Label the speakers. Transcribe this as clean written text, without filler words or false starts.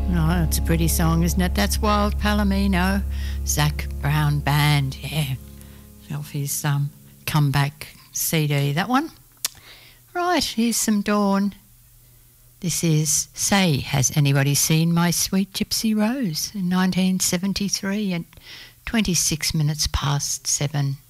Speaker 1: Oh, it's a pretty song, isn't it? That's Wild Palomino, Zac Brown Band, yeah. Off his comeback CD, that one. Right, here's some Dawn. This is Say, Has Anybody Seen My Sweet Gypsy Rose in 1973 at 26 minutes past 7.